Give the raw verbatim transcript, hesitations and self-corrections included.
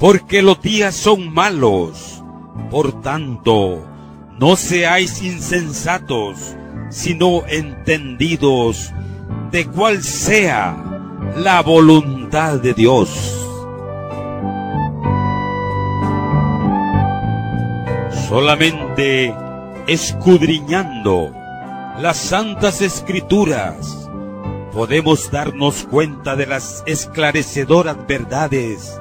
porque los días son malos. Por tanto, no seáis insensatos, sino entendidos de cuál sea la voluntad de Dios. Solamente escudriñando las Santas Escrituras podemos darnos cuenta de las esclarecedoras verdades